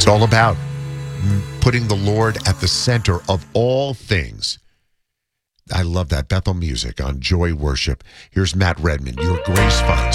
It's all about putting the Lord at the center of all things. I love that. Bethel Music on Joy Worship. Here's Matt Redman, Your Grace Finds